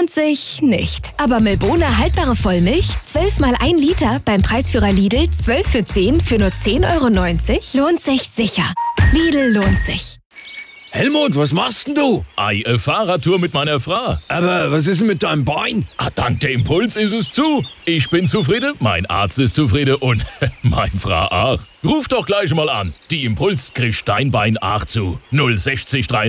lohnt sich nicht. Aber Milbona haltbare Vollmilch, 12 mal 1 Liter, beim Preisführer Lidl 12 für 10 für nur 10,90 € lohnt sich sicher. Lidl lohnt sich. Helmut, was machst denn du? Fahrradtour mit meiner Frau. Aber was ist denn mit deinem Bein? Dank der Impuls ist es zu. Ich bin zufrieden, mein Arzt ist zufrieden und meine Frau auch. Ruf doch gleich mal an. Die Impuls kriegt dein Bein auch zu. 060